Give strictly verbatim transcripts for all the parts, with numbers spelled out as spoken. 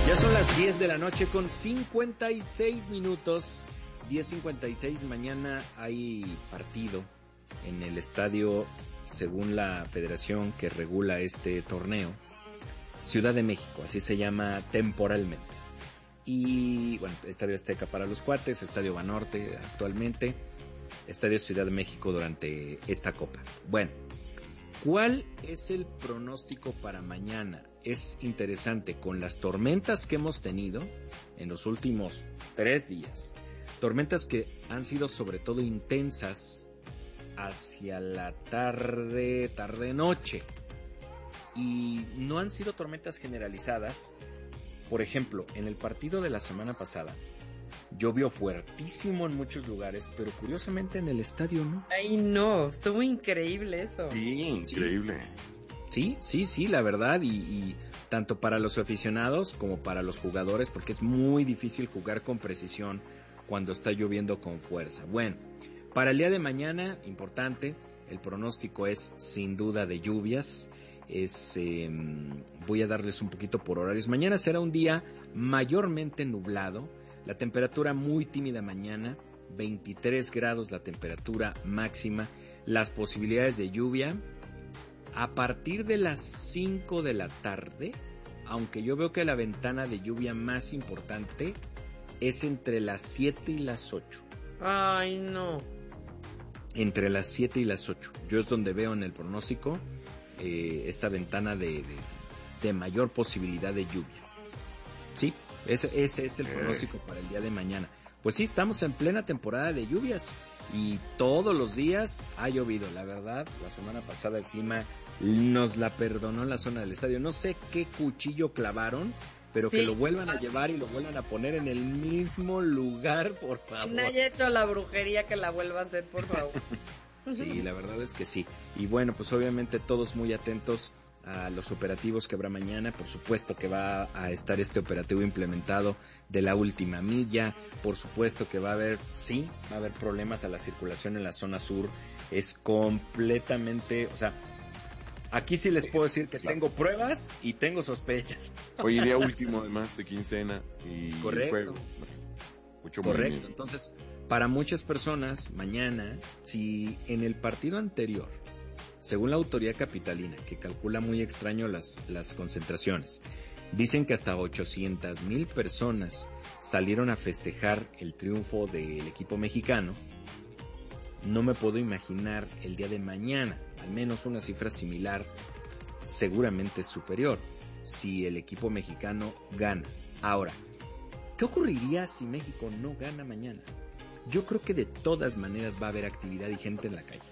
Ya son las diez de la noche con cincuenta y seis minutos. diez cincuenta y seis, mañana hay partido en el estadio, según la federación que regula este torneo, Ciudad de México, así se llama temporalmente. Y bueno, Estadio Azteca para los cuates, Estadio Banorte actualmente, Estadio Ciudad de México durante esta copa. Bueno, ¿cuál es el pronóstico para mañana? Es interesante, con las tormentas que hemos tenido en los últimos tres días, tormentas que han sido sobre todo intensas hacia la tarde, tarde-noche, y no han sido tormentas generalizadas. Por ejemplo, en el partido de la semana pasada, llovió fuertísimo en muchos lugares, pero curiosamente en el estadio no. Ay, no, estuvo increíble eso. Sí, increíble. Sí, sí, sí, la verdad, y, y tanto para los aficionados como para los jugadores, porque es muy difícil jugar con precisión cuando está lloviendo con fuerza. Bueno, para el día de mañana, importante, el pronóstico es sin duda de lluvias. Es, eh, voy a darles un poquito por horarios. Mañana será un día mayormente nublado, la temperatura muy tímida mañana, veintitrés grados la temperatura máxima, las posibilidades de lluvia a partir de las cinco de la tarde, aunque yo veo que la ventana de lluvia más importante es entre las siete y las ocho. Ay, no. Entre las siete y las ocho. Yo es donde veo en el pronóstico eh, esta ventana de, de, de mayor posibilidad de lluvia. Sí, ese, ese es el pronóstico para el día de mañana. Pues sí, estamos en plena temporada de lluvias y todos los días ha llovido. La verdad, la semana pasada el clima nos la perdonó en la zona del estadio. No sé qué cuchillo clavaron, pero sí, que lo vuelvan a llevar y lo vuelvan a poner en el mismo lugar, por favor. No haya hecho la brujería, que la vuelva a hacer, por favor. Sí, la verdad es que sí. Y bueno, pues obviamente todos muy atentos a los operativos que habrá mañana. Por supuesto que va a estar este operativo implementado de la última milla. Por supuesto que va a haber, sí, va a haber problemas a la circulación en la zona sur. Es completamente, o sea, aquí sí les puedo decir que claro, tengo pruebas y tengo sospechas. Hoy día último además de quincena y correcto, juego. Mucho correcto. Movimiento. Entonces, para muchas personas, mañana, si en el partido anterior, según la autoridad capitalina, que calcula muy extraño las, las concentraciones, dicen que hasta ochocientas mil personas salieron a festejar el triunfo del equipo mexicano, no me puedo imaginar el día de mañana, al menos una cifra similar, seguramente superior, si el equipo mexicano gana. Ahora, ¿qué ocurriría si México no gana mañana? Yo creo que de todas maneras va a haber actividad y gente en la calle.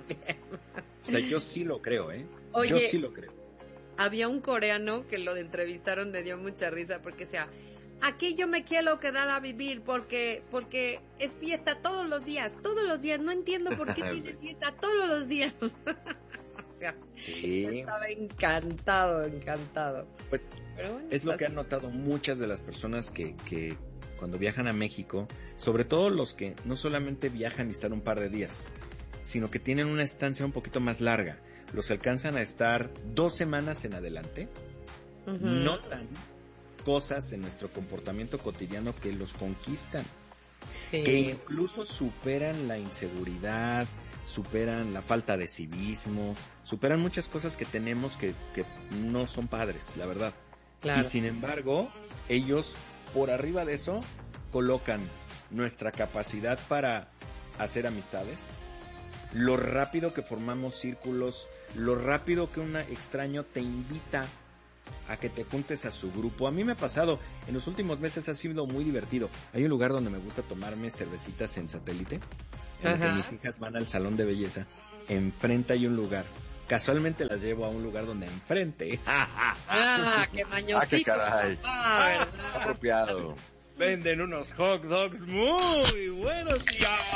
O sea, yo sí lo creo, ¿eh? Oye, yo sí lo creo. Había un coreano que lo entrevistaron, me dio mucha risa porque decía, aquí yo me quiero quedar a vivir porque porque es fiesta todos los días, todos los días, no entiendo por qué tiene fiesta todos los días. O sea, sí, estaba encantado, encantado. Pues pero bueno, es lo que han notado muchas de las personas que, que cuando viajan a México, sobre todo los que no solamente viajan y están un par de días, sino que tienen una estancia un poquito más larga, los alcanzan a estar dos semanas en adelante, uh-huh. Notan cosas en nuestro comportamiento cotidiano que los conquistan, sí. Que incluso superan la inseguridad, superan la falta de civismo, superan muchas cosas que tenemos que, que no son padres, la verdad. Claro. Y sin embargo, ellos por arriba de eso colocan nuestra capacidad para hacer amistades, lo rápido que formamos círculos, lo rápido que un extraño te invita a que te juntes a su grupo. A mí me ha pasado, en los últimos meses ha sido muy divertido. Hay un lugar donde me gusta tomarme cervecitas en Satélite, en el que mis hijas van al salón de belleza. Enfrente hay un lugar. Casualmente las llevo a un lugar donde enfrente. ¡Ah, qué mañosito! ¡Ah, qué caray! Ah, apropiado. Venden unos hot dogs muy buenos.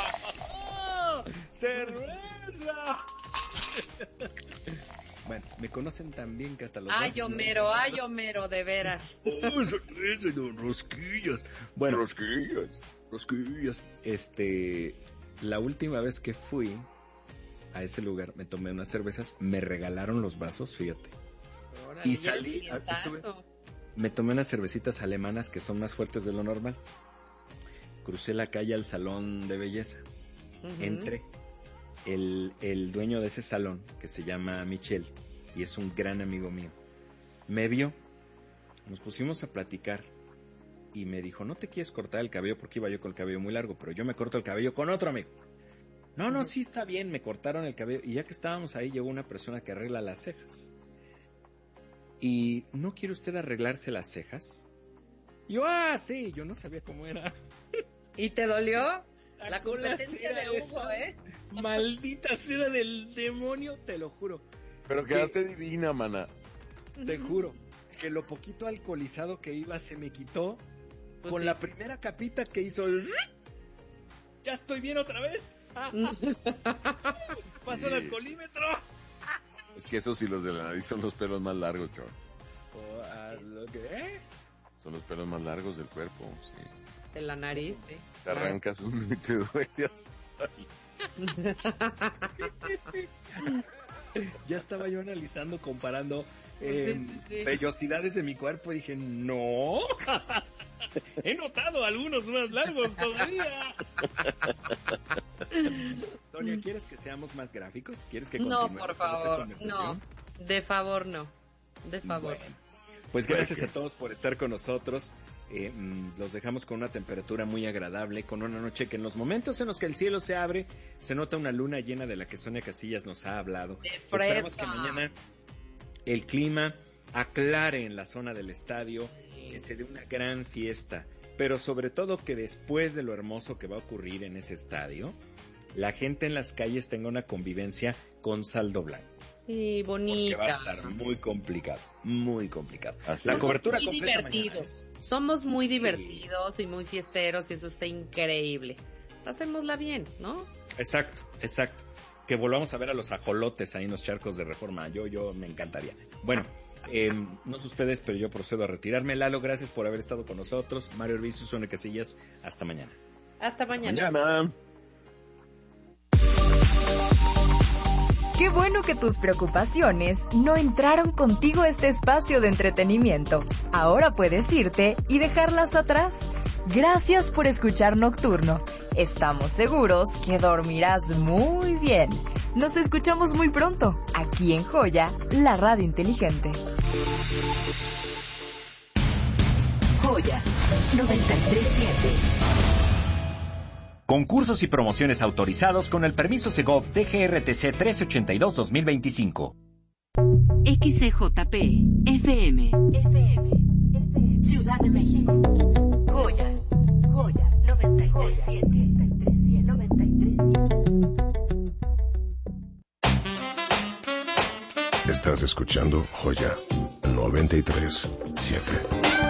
¡Oh! ¡Cerveza! Bueno, me conocen tan bien que hasta los... ¡Ay, Homero, ay, Homero, de veras! ¡Oh, cerveza, rosquillas! Bueno, rosquillas, rosquillas. Este, la última vez que fui a ese lugar, me tomé unas cervezas, me regalaron los vasos, fíjate. Órale, y salí, estuve, me tomé unas cervecitas alemanas que son más fuertes de lo normal. Crucé la calle al salón de belleza. Uh-huh. Entré. El, el dueño de ese salón, que se llama Michel, y es un gran amigo mío, me vio, nos pusimos a platicar, y me dijo, ¿no te quieres cortar el cabello? Porque iba yo con el cabello muy largo, pero yo me corto el cabello con otro amigo. No, no, sí está bien, me cortaron el cabello, y ya que estábamos ahí, llegó una persona que arregla las cejas. Y, ¿no quiere usted arreglarse las cejas? Yo, ah, sí, yo no sabía cómo era. ¿Y te dolió? La, la competencia de Hugo, esa, ¿eh? Maldita cera del demonio, te lo juro. Pero quedaste que, divina, mana. Te juro, que lo poquito alcoholizado que iba se me quitó pues con sí. la primera capita que hizo el... Ya estoy bien otra vez. Pasó el alcoholímetro. Es que esos y los de la nariz son los pelos más largos, chaval. Oh, ah, ¿lo que? ¿Eh? Son los pelos más largos del cuerpo, sí. De la nariz, sí. Te arrancas uno y te duele hasta Ya estaba yo analizando, comparando eh, sí, sí, sí. vellosidades de mi cuerpo y dije, no, he notado algunos más largos todavía. Tonia, ¿quieres que seamos más gráficos? ¿Quieres que continuemos no, por favor, con esta conversación? No, de favor no, de favor. Bueno, pues gracias a todos por estar con nosotros. Eh, los dejamos con una temperatura muy agradable, con una noche que en los momentos en los que el cielo se abre, se nota una luna llena de la que Sonia Casillas nos ha hablado. Esperamos que mañana el clima aclare en la zona del estadio, que se dé una gran fiesta, pero sobre todo que después de lo hermoso que va a ocurrir en ese estadio, la gente en las calles tenga una convivencia con saldo blanco. Sí, bonita. Porque va a estar muy complicado, muy complicado. Así la es. cobertura muy completa divertidos. Mañana. Somos muy divertidos sí. y muy fiesteros y eso está increíble. Pasémosla bien, ¿no? Exacto, exacto. Que volvamos a ver a los ajolotes ahí en los charcos de Reforma. Yo, yo me encantaría. Bueno, eh, no sé ustedes, pero yo procedo a retirarme. Lalo, gracias por haber estado con nosotros. Mario Orbizu, Sonia Casillas, hasta mañana. Hasta mañana. Hasta mañana. Qué bueno que tus preocupaciones no entraron contigo a este espacio de entretenimiento. Ahora puedes irte y dejarlas atrás. Gracias por escuchar Nocturno. Estamos seguros que dormirás muy bien. Nos escuchamos muy pronto, aquí en Joya, la radio inteligente. Joya noventa y tres punto siete. Concursos y promociones autorizados con el permiso Segov D G R T C trescientos ochenta y dos guion dos mil veinticinco. X C J P F M F M Ciudad de México. Joya Joya noventa y tres punto siete. noventa y tres. Estás escuchando Joya noventa y tres punto siete.